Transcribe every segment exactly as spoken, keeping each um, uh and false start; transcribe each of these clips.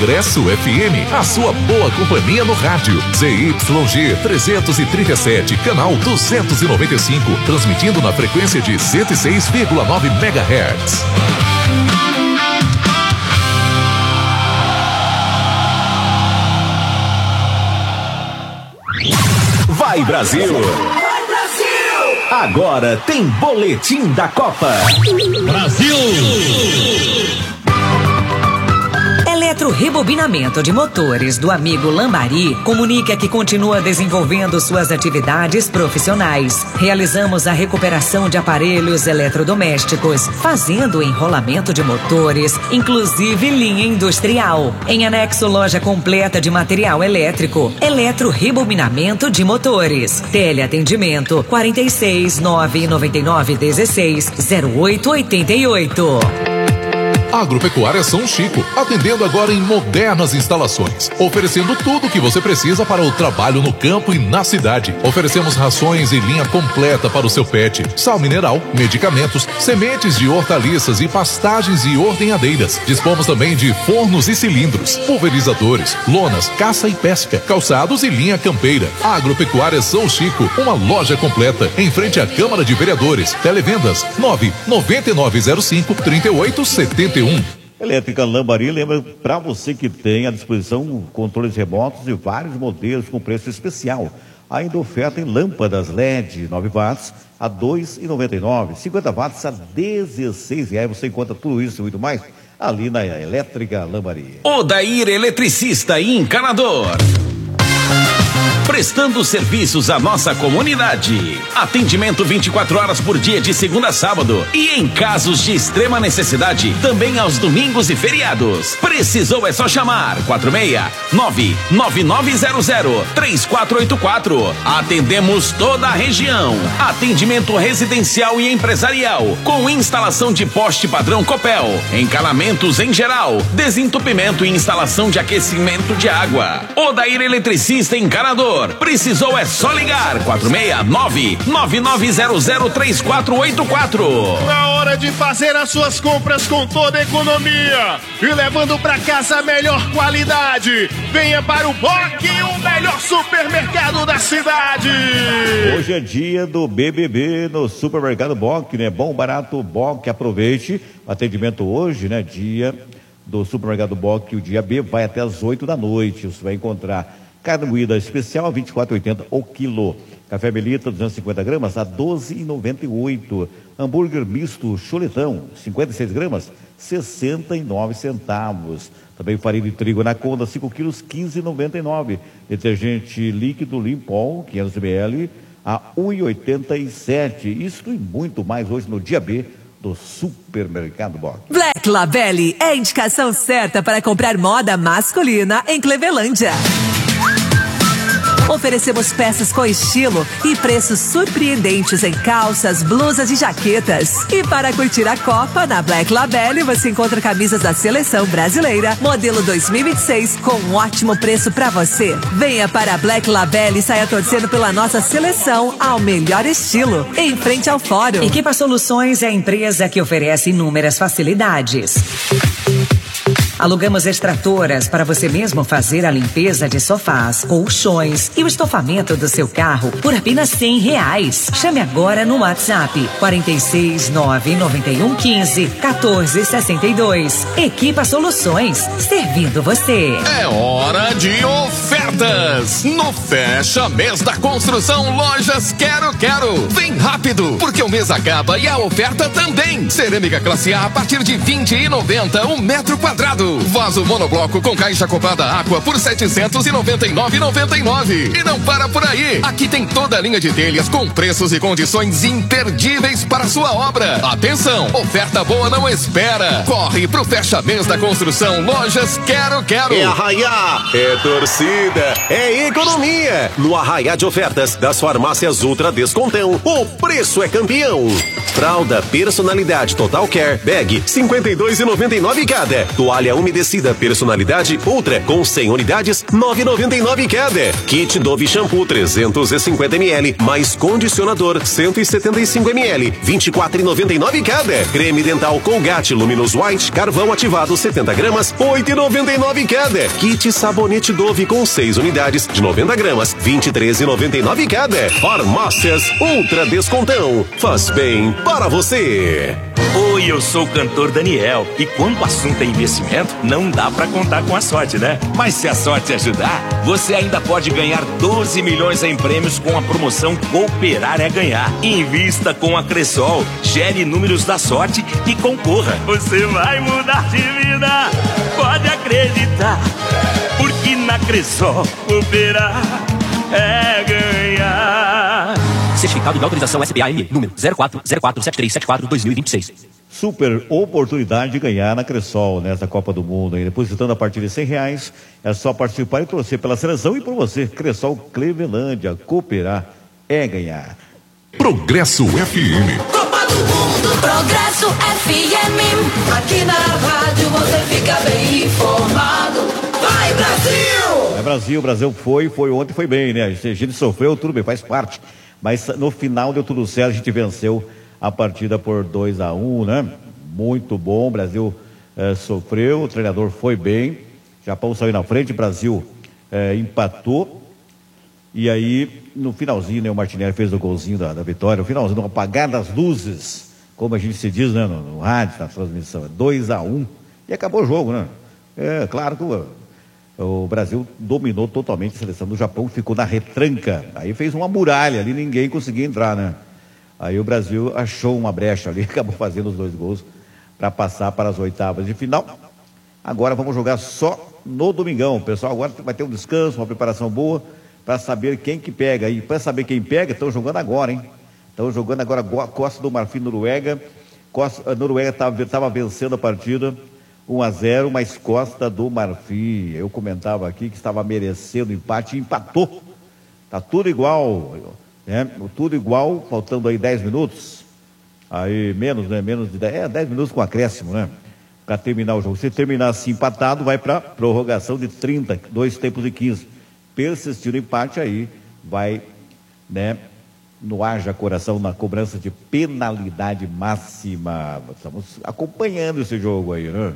Progresso F M, a sua boa companhia no rádio. Z Y G trezentos e trinta e sete, canal duzentos e noventa e cinco, transmitindo na frequência de cento e seis vírgula nove megahertz. Vai Brasil! Vai Brasil! Agora tem Boletim da Copa. Brasil! Eletrorebobinamento de motores do amigo Lambari comunica que continua desenvolvendo suas atividades profissionais. Realizamos a recuperação de aparelhos eletrodomésticos, fazendo enrolamento de motores, inclusive linha industrial. Em anexo, loja completa de material elétrico. Eletrorebobinamento de motores. Teleatendimento quarenta e seis, nove noventa e nove, dezesseis, zero oito oitenta e oito. Agropecuária São Chico, atendendo agora em modernas instalações, oferecendo tudo o que você precisa para o trabalho no campo e na cidade. Oferecemos rações e linha completa para o seu pet, sal mineral, medicamentos, sementes de hortaliças e pastagens e ordenhadeiras. Dispomos também de fornos e cilindros, pulverizadores, lonas, caça e pesca, calçados e linha campeira. Agropecuária São Chico, uma loja completa em frente à Câmara de Vereadores. Televendas nove nove nove zero cinco, três oito sete um. Elétrica Lambari lembra para você que tem à disposição controles remotos e vários modelos com preço especial. Ainda oferta em lâmpadas L E D nove watts a dois reais e noventa e nove centavos, cinquenta watts a dezesseis reais. Você encontra tudo isso e muito mais ali na Elétrica Lambari. Odair Eletricista e Encanador. Prestando serviços à nossa comunidade. Atendimento vinte e quatro horas por dia de segunda a sábado. E em casos de extrema necessidade, também aos domingos e feriados. Precisou é só chamar quatro seis nove nove nove zero zero três quatro oito quatro. Atendemos toda a região. Atendimento residencial e empresarial, com instalação de poste padrão Copel, encanamentos em geral, desentupimento e instalação de aquecimento de água. Odair Eletricista e Encanador. Precisou é só ligar quatro seis nove nove nove zero zero três quatro oito quatro. Na hora de fazer as suas compras com toda a economia e levando para casa a melhor qualidade, venha para o B O C, o melhor supermercado da cidade. Hoje é dia do B B B no supermercado B O C, né? Bom, barato, B O C, aproveite. Atendimento hoje, né? Dia do supermercado B O C, o dia B vai até as oito da noite. Você vai encontrar carne moída especial a vinte e quatro reais e oitenta centavos o quilo. Café Belita duzentos e cinquenta gramas a doze reais e noventa e oito centavos. Hambúrguer misto Choletão cinquenta e seis gramas sessenta e nove centavos. Também farinha de trigo Anaconda cinco quilos quinze reais e noventa e nove centavos. Detergente líquido Limpol quinhentos mililitros a um real e oitenta e sete centavos. Isso e muito mais hoje no dia B do supermercado B O C. Black Label é a indicação certa para comprar moda masculina em Clevelândia. Oferecemos peças com estilo e preços surpreendentes em calças, blusas e jaquetas. E para curtir a Copa, na Black Label você encontra camisas da Seleção Brasileira, modelo dois mil e vinte e seis, com um ótimo preço para você. Venha para a Black Label e saia torcendo pela nossa seleção ao melhor estilo, em frente ao Fórum. Equipa Soluções é a empresa que oferece inúmeras facilidades. Alugamos extratoras para você mesmo fazer a limpeza de sofás, colchões e o estofamento do seu carro por apenas cem reais. Chame agora no WhatsApp quarenta e seis, nove noventa e um, quinze, quatorze sessenta e dois. Equipa Soluções, servindo você. É hora de ofertas! No Fecha Mês da Construção Lojas Quero Quero. Vem rápido, porque o mês acaba e a oferta também. Cerâmica classe A a partir de vinte e noventa reais o metro quadrado. Vaso monobloco com caixa copada Aqua por setecentos e noventa e nove reais e noventa e nove centavos. E não para por aí. Aqui tem toda a linha de telhas com preços e condições imperdíveis para sua obra. Atenção, oferta boa não espera. Corre pro Fecha Mês da Construção Lojas Quero Quero. É Arraiá, é torcida, é economia. No Arraiá de ofertas das farmácias Ultra Descontão, o preço é campeão. Fralda Personalidade Total Care Bag cinquenta e dois reais e noventa e nove centavos cada. Toalha umedecida personalidade Ultra com cem unidades, nove reais e noventa e nove centavos cada. Kit Dove Shampoo trezentos e cinquenta mililitros mais condicionador cento e setenta e cinco mililitros, vinte e quatro reais e noventa e nove centavos cada. Creme dental Colgate Luminous White carvão ativado setenta gramas, oito reais e noventa e nove centavos cada. Kit sabonete Dove com seis unidades de noventa gramas, vinte e três reais e noventa e nove centavos cada. Farmácias Ultra Descontão. Faz bem para você. Oi, eu sou o cantor Daniel e quando o assunto é investimento, não dá pra contar com a sorte, né? Mas se a sorte ajudar, você ainda pode ganhar doze milhões em prêmios com a promoção Cooperar é Ganhar. Invista com a Cressol, gere números da sorte e concorra. Você vai mudar de vida, pode acreditar, porque na Cressol Cooperar é ganhar. Certificado de autorização S B A M, número zero quatro zero quatro sete três sete quatro dois mil e vinte e seis. Super oportunidade de ganhar na Cressol nessa Copa do Mundo. Aí, depositando a partir de cem reais, é só participar e torcer pela seleção e por você. Cressol Clevelândia, cooperar é ganhar. Progresso F M. Copa do Mundo, Progresso F M. Aqui na rádio você fica bem informado. Vai, Brasil! É Brasil, o Brasil foi, foi ontem, foi bem, né? A gente sofreu, tudo bem, faz parte. Mas no final deu tudo certo, a gente venceu a partida por dois a um, né? Muito bom, o Brasil eh, sofreu, o treinador foi bem, Japão saiu na frente, o Brasil eh, empatou, e aí no finalzinho, né, o Martinelli fez o golzinho da, da vitória, no finalzinho, no apagar das luzes, como a gente se diz, né, no, no rádio, na transmissão, dois a um, e acabou o jogo, né? É claro que o, o Brasil dominou totalmente a seleção do Japão, ficou na retranca, aí fez uma muralha ali, ninguém conseguia entrar, né? Aí o Brasil achou uma brecha ali, acabou fazendo os dois gols para passar para as oitavas de final. Agora vamos jogar só no domingão. O pessoal agora vai ter um descanso, uma preparação boa para saber quem que pega. E para saber quem pega, estão jogando agora, hein? Estão jogando agora Costa do Marfim, Noruega. Costa, a Noruega estava vencendo a partida um a zero, mas Costa do Marfim, eu comentava aqui que estava merecendo empate e empatou. Tá tudo igual. É, tudo igual, faltando aí dez minutos, aí menos, né, menos de dez, é, dez minutos com acréscimo, né, para terminar o jogo. Se terminar assim empatado, vai para prorrogação de trinta, dois tempos de quinze. Persistir o empate aí, vai, né, no haja coração na cobrança de penalidade máxima. Estamos acompanhando esse jogo aí, né?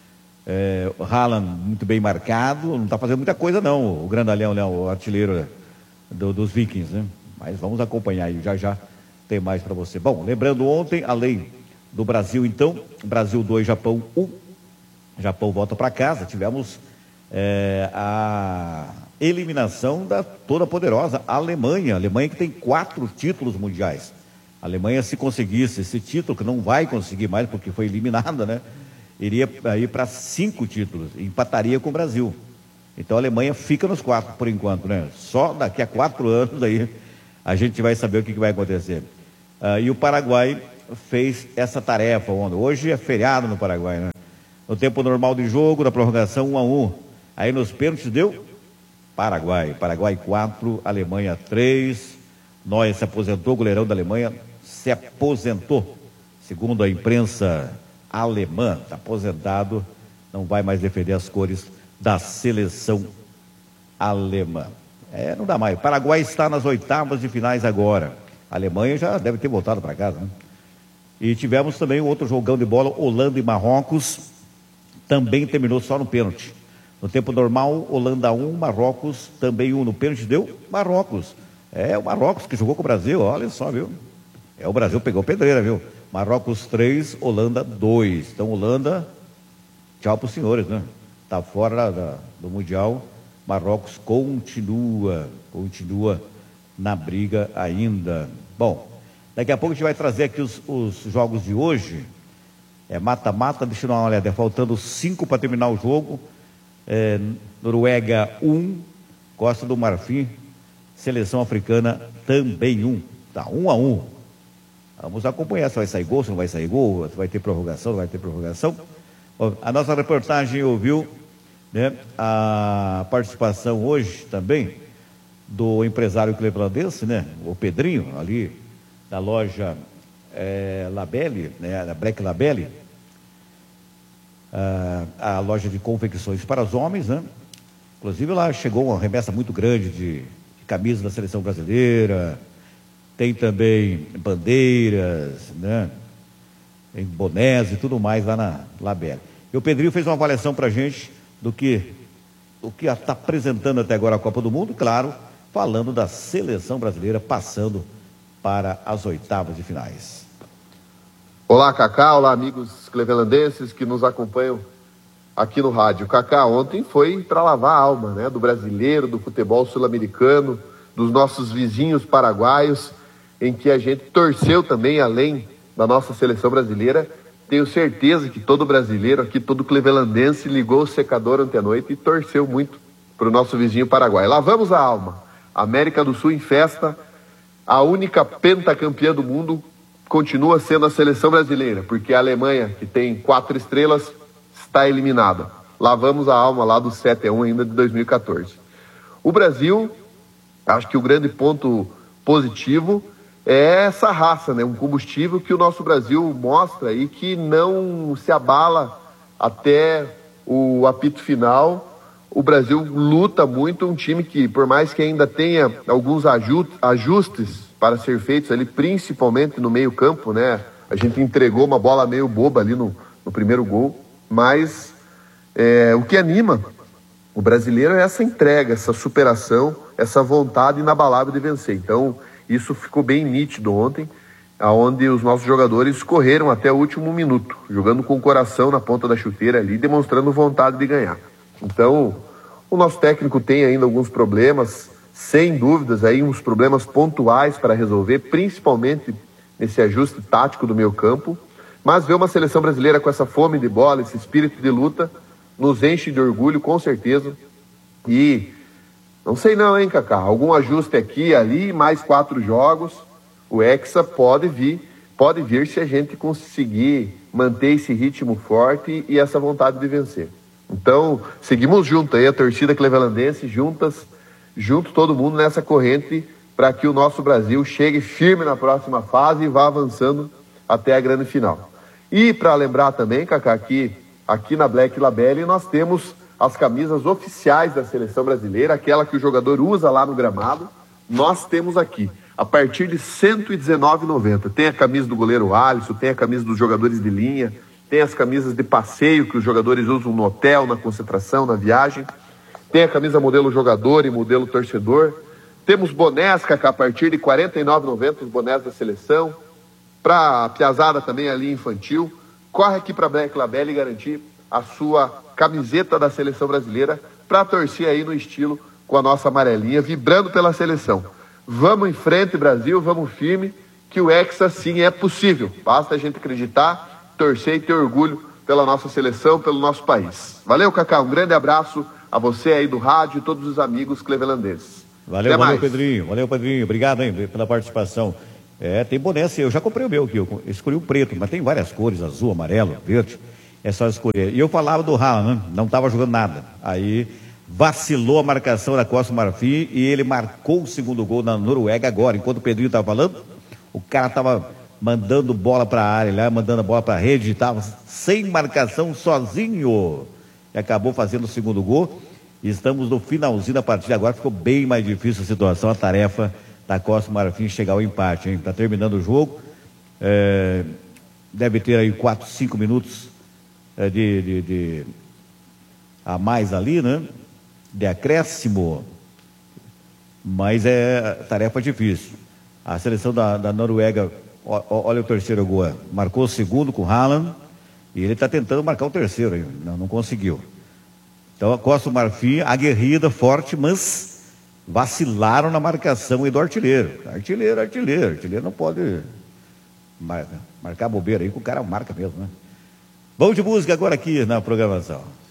É, o Haaland muito bem marcado, não está fazendo muita coisa não, o grandalhão, né, o artilheiro do, dos Vikings, né? Mas vamos acompanhar aí, já já tem mais para você. Bom, lembrando ontem, além do Brasil então, Brasil dois, Japão um, Japão volta para casa, tivemos é, a eliminação da toda poderosa Alemanha, Alemanha que tem quatro títulos mundiais. A Alemanha, se conseguisse esse título, que não vai conseguir mais porque foi eliminada, né? Iria aí para cinco títulos, empataria com o Brasil. Então a Alemanha fica nos quatro por enquanto, né? Só daqui a quatro anos aí a gente vai saber o que, que vai acontecer. Uh, e o Paraguai fez essa tarefa ontem. Hoje é feriado no Paraguai, né? No tempo normal de jogo, na prorrogação um a um. Aí nos pênaltis deu Paraguai. Paraguai quatro, Alemanha três. Neuer se aposentou, o goleirão da Alemanha se aposentou. Segundo a imprensa alemã, está aposentado, não vai mais defender as cores da seleção alemã. É, não dá mais. O Paraguai está nas oitavas de finais agora. A Alemanha já deve ter voltado para casa, né? E tivemos também um outro jogão de bola, Holanda e Marrocos, também terminou só no pênalti. No tempo normal, Holanda um, Marrocos também um. No pênalti deu Marrocos. É o Marrocos que jogou com o Brasil, olha só, viu? É o Brasil, pegou pedreira, viu? Marrocos três, Holanda dois. Então, Holanda, tchau para os senhores, né? Está fora da, do Mundial. Marrocos continua, continua na briga ainda. Bom, daqui a pouco a gente vai trazer aqui os, os jogos de hoje. É mata-mata, deixa eu dar uma olhada, faltando cinco para terminar o jogo. É, Noruega um, Costa do Marfim, Seleção Africana também um. Tá um a um. Vamos acompanhar se vai sair gol, se não vai sair gol, se vai ter prorrogação, não vai ter prorrogação. Bom, a nossa reportagem ouviu, né, a participação hoje também do empresário clevelandense, né, o Pedrinho, ali da loja é, Labelli, né, da Black Labelli. uh, a loja de confecções para os homens, né? Inclusive lá chegou uma remessa muito grande de, de camisas da seleção brasileira, tem também bandeiras, né? Em bonés e tudo mais lá na Labelle. E o Pedrinho fez uma avaliação para a gente do que o que está apresentando até agora a Copa do Mundo, claro, falando da seleção brasileira passando para as oitavas de finais. Olá, Cacá, olá, amigos clevelandenses que nos acompanham aqui no rádio. Cacá, ontem foi para lavar a alma, né, do brasileiro, do futebol sul-americano, dos nossos vizinhos paraguaios, em que a gente torceu também, além da nossa seleção brasileira. Tenho certeza que todo brasileiro aqui, todo clevelandense ligou o secador ontem à noite e torceu muito para o nosso vizinho Paraguai. Lavamos a alma. América do Sul em festa. A única pentacampeã do mundo continua sendo a seleção brasileira, porque a Alemanha, que tem quatro estrelas, está eliminada. Lavamos a alma lá do sete a um ainda de dois mil e quatorze. O Brasil, acho que o grande ponto positivo é essa raça, né? Um combustível que o nosso Brasil mostra e que não se abala até o apito final. O Brasil luta muito, um time que, por mais que ainda tenha alguns ajustes para ser feitos ali, principalmente no meio campo, né? A gente entregou uma bola meio boba ali no, no primeiro gol, mas é, o que anima o brasileiro é essa entrega, essa superação, essa vontade inabalável de vencer. Então, isso ficou bem nítido ontem, onde os nossos jogadores correram até o último minuto, jogando com o coração na ponta da chuteira ali, demonstrando vontade de ganhar. Então, o nosso técnico tem ainda alguns problemas, sem dúvidas, aí uns problemas pontuais para resolver, principalmente nesse ajuste tático do meio campo, mas ver uma seleção brasileira com essa fome de bola, esse espírito de luta, nos enche de orgulho, com certeza. E não sei não, hein, Cacá? Algum ajuste aqui, ali, mais quatro jogos, o Hexa pode vir, pode vir se a gente conseguir manter esse ritmo forte e essa vontade de vencer. Então, seguimos juntos aí, a torcida clevelandense, juntas, junto todo mundo nessa corrente, para que o nosso Brasil chegue firme na próxima fase e vá avançando até a grande final. E para lembrar também, Cacá, aqui, aqui na Black Labelle nós temos as camisas oficiais da seleção brasileira, aquela que o jogador usa lá no gramado, nós temos aqui, a partir de cento e dezenove reais e noventa centavos. Tem a camisa do goleiro Alisson, tem a camisa dos jogadores de linha, tem as camisas de passeio que os jogadores usam no hotel, na concentração, na viagem, tem a camisa modelo jogador e modelo torcedor, temos bonés, Cacá, a partir de quarenta e nove reais e noventa centavos, os bonés da seleção, para a piazada também ali infantil. Corre aqui para a Black Labelle e garantir a sua camiseta da seleção brasileira para torcer aí no estilo com a nossa amarelinha, vibrando pela seleção. Vamos em frente, Brasil, vamos firme, que o Hexa sim é possível. Basta a gente acreditar, torcer e ter orgulho pela nossa seleção, pelo nosso país. Valeu, Cacá, um grande abraço a você aí do rádio e todos os amigos clevelandenses. Valeu, valeu, Pedrinho, valeu, Pedrinho, obrigado hein, pela participação. É, tem boné, eu já comprei o meu aqui, eu escolhi o preto, mas tem várias cores, azul, amarelo, verde. É só escolher. E eu falava do Haaland, né? Não estava jogando nada. Aí vacilou a marcação da Costa Marfim e ele marcou o segundo gol na Noruega agora. Enquanto o Pedrinho estava falando, o cara estava mandando bola para a área, lá, mandando a bola para a rede, estava sem marcação, sozinho. E acabou fazendo o segundo gol. E estamos no finalzinho da partida agora. Ficou bem mais difícil a situação, a tarefa da Costa Marfim chegar ao empate. Está terminando o jogo. É, deve ter aí quatro, cinco minutos De, de, de a mais ali, né? De acréscimo, mas é tarefa difícil. A seleção da, da Noruega, ó, olha o terceiro gol, marcou o segundo com o Haaland e ele está tentando marcar o terceiro, aí, não, não conseguiu. Então a Costa do Marfim, aguerrida, forte, mas vacilaram na marcação aí do artilheiro. Artilheiro, artilheiro, artilheiro não pode marcar, marcar bobeira aí, que o cara marca mesmo, né? Vamos de música agora aqui na programação.